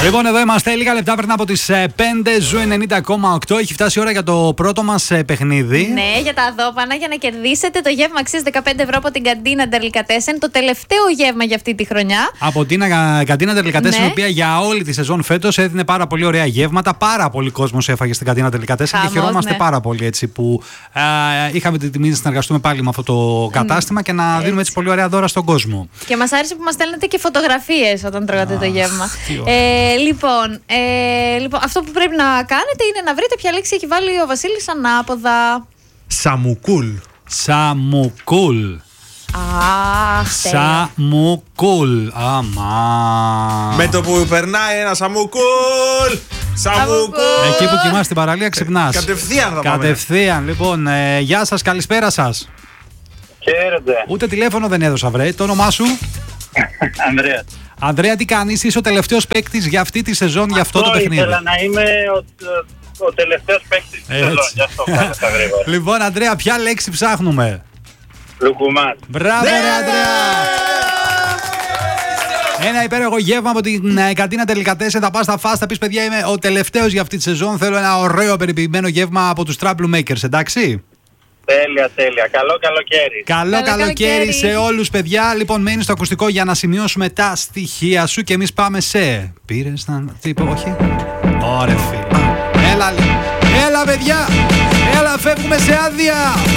Λοιπόν, εδώ είμαστε λίγα λεπτά πριν από τις 5, Ζου 90,8. Έχει φτάσει η ώρα για το πρώτο μας παιχνίδι. Ναι, για τα δώπανα, για να κερδίσετε το γεύμα αξίας 15 ευρώ από την Καντίνα Delicatessen. Το τελευταίο γεύμα για αυτή τη χρονιά. Από την Καντίνα Delicatessen, Ναι. η οποία για όλη τη σεζόν φέτος έδινε πάρα πολύ ωραία γεύματα. Πάρα πολύ κόσμος έφαγε στην Καντίνα Delicatessen και χαιρόμαστε ναι. πάρα πολύ έτσι που είχαμε την τιμή να συνεργαστούμε πάλι με αυτό το κατάστημα και να δίνουμε έτσι πολύ ωραία δώρα στον κόσμο. Και μας άρεσε που μας στέλνετε και φωτογραφίες όταν τρώγατε το γεύμα. Λοιπόν, αυτό που πρέπει να κάνετε είναι να βρείτε ποια λέξη έχει βάλει ο Βασίλης ανάποδα. Σαμουκούλ. Σαμουκούλ. Σαμουκούλ. Αμά. Με το που περνάει ένα σαμουκούλ. Σαμουκούλ. Εκεί που κοιμάσαι στην παραλία ξυπνάς. Κατευθείαν θα πάμε. Κατευθείαν. Λοιπόν, γεια σας, καλησπέρα σας. Χαίρετε. Ούτε τηλέφωνο δεν έδωσα, βρε. Το όνομά σου? Ανδρέας. Ανδρέα, τι κάνεις? Είσαι ο τελευταίος παίκτης για αυτή τη σεζόν, για αυτό το παιχνίδι. Ήθελα να είμαι ο τελευταίος παίκτης της σεζόν. Γι' αυτό πάμε στα γρήγορα. Λοιπόν, Ανδρέα, ποια λέξη ψάχνουμε? Λουκουμάς. Μπράβο, ρε Ανδρέα! Ένα υπέροχο γεύμα από την Καντίνα Delicatessen. Θα πας στα φας, θα πεις παιδιά, είμαι ο τελευταίος για αυτή τη σεζόν. Θέλω ένα ωραίο περιποιημένο γεύμα από τους Trouble Makers, εντάξει? Τέλεια, τέλεια. Καλό καλοκαίρι. Καλό καλοκαίρι καλοκαίρι σε όλους, παιδιά. Λοιπόν, μένεις στο ακουστικό για να σημειώσουμε τα στοιχεία σου και εμείς πάμε σε. Πήρες να. Τι είπα, όχι. Ωραία, φίλε. Έλα, παιδιά. Έλα, φεύγουμε σε άδεια.